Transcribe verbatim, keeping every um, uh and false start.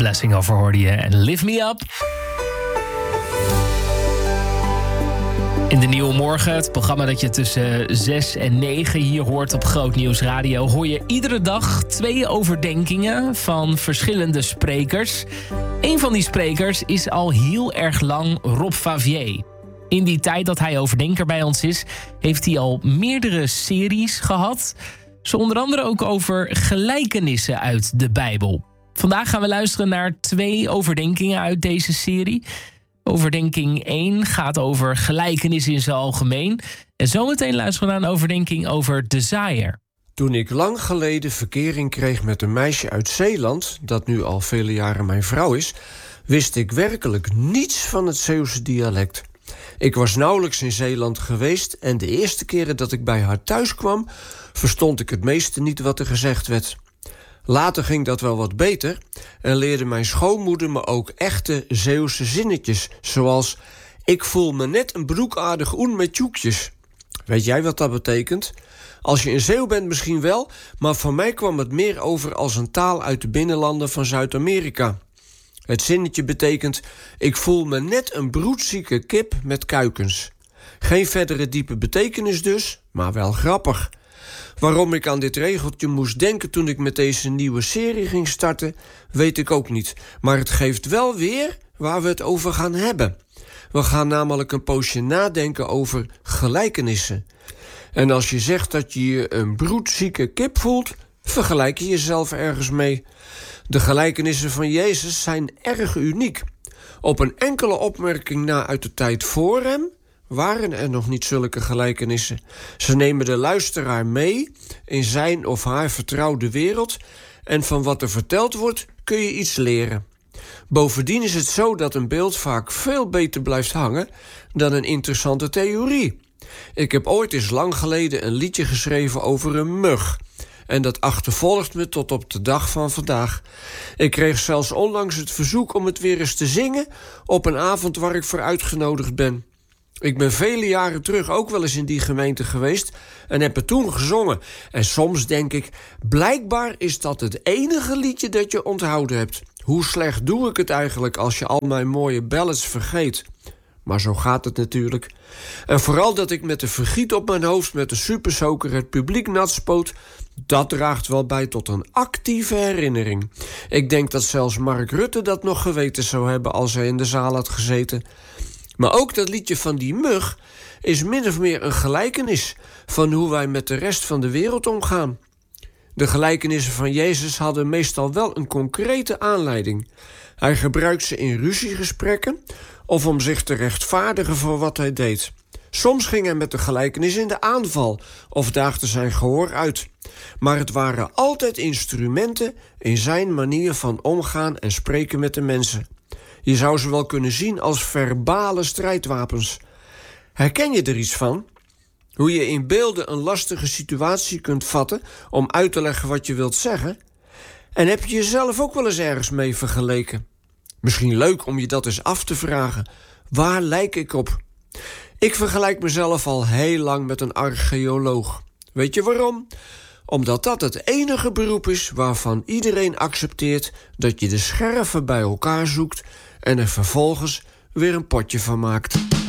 Blessing over hoorde je en Lift Me Up. In de Nieuwe Morgen, het programma dat je tussen zes en negen hier hoort op Groot Nieuws Radio, hoor je iedere dag twee overdenkingen van verschillende sprekers. Een van die sprekers is al heel erg lang Rob Favier. In die tijd dat hij overdenker bij ons is, heeft hij al meerdere series gehad. Zo onder andere ook over gelijkenissen uit de Bijbel. Vandaag gaan we luisteren naar twee overdenkingen uit deze serie. Overdenking één gaat over gelijkenissen in zijn algemeen. En zometeen luisteren we naar een overdenking over de zaaier. Toen ik lang geleden verkering kreeg met een meisje uit Zeeland, dat nu al vele jaren mijn vrouw is, wist ik werkelijk niets van het Zeeuwse dialect. Ik was nauwelijks in Zeeland geweest en de eerste keren dat ik bij haar thuis kwam, verstond ik het meeste niet wat er gezegd werd. Later ging dat wel wat beter en leerde mijn schoonmoeder me ook echte Zeeuwse zinnetjes, zoals: ik voel me net een broekaardig oen met tjoekjes. Weet jij wat dat betekent? Als je een Zeeuw bent misschien wel, maar voor mij kwam het meer over als een taal uit de binnenlanden van Zuid-Amerika. Het zinnetje betekent: ik voel me net een broedzieke kip met kuikens. Geen verdere diepe betekenis dus, maar wel grappig. Waarom ik aan dit regeltje moest denken toen ik met deze nieuwe serie ging starten, weet ik ook niet. Maar het geeft wel weer waar we het over gaan hebben. We gaan namelijk een poosje nadenken over gelijkenissen. En als je zegt dat je je een broedzieke kip voelt, vergelijk je jezelf ergens mee. De gelijkenissen van Jezus zijn erg uniek. Op een enkele opmerking na uit de tijd voor hem waren er nog niet zulke gelijkenissen. Ze nemen de luisteraar mee in zijn of haar vertrouwde wereld en van wat er verteld wordt kun je iets leren. Bovendien is het zo dat een beeld vaak veel beter blijft hangen dan een interessante theorie. Ik heb ooit eens lang geleden een liedje geschreven over een mug. En dat achtervolgt me tot op de dag van vandaag. Ik kreeg zelfs onlangs het verzoek om het weer eens te zingen op een avond waar ik voor uitgenodigd ben. Ik ben vele jaren terug ook wel eens in die gemeente geweest en heb het toen gezongen. En soms denk ik, blijkbaar is dat het enige liedje dat je onthouden hebt. Hoe slecht doe ik het eigenlijk als je al mijn mooie ballads vergeet? Maar zo gaat het natuurlijk. En vooral dat ik met de vergiet op mijn hoofd met de supersoker het publiek natspoot, dat draagt wel bij tot een actieve herinnering. Ik denk dat zelfs Mark Rutte dat nog geweten zou hebben als hij in de zaal had gezeten. Maar ook dat liedje van die mug is min of meer een gelijkenis van hoe wij met de rest van de wereld omgaan. De gelijkenissen van Jezus hadden meestal wel een concrete aanleiding. Hij gebruikt ze in ruziegesprekken of om zich te rechtvaardigen voor wat hij deed. Soms ging hij met de gelijkenis in de aanval of daagde zijn gehoor uit. Maar het waren altijd instrumenten in zijn manier van omgaan en spreken met de mensen. Je zou ze wel kunnen zien als verbale strijdwapens. Herken je er iets van? Hoe je in beelden een lastige situatie kunt vatten om uit te leggen wat je wilt zeggen? En heb je jezelf ook wel eens ergens mee vergeleken? Misschien leuk om je dat eens af te vragen. Waar lijk ik op? Ik vergelijk mezelf al heel lang met een archeoloog. Weet je waarom? Omdat dat het enige beroep is waarvan iedereen accepteert dat je de scherven bij elkaar zoekt en er vervolgens weer een potje van maakt.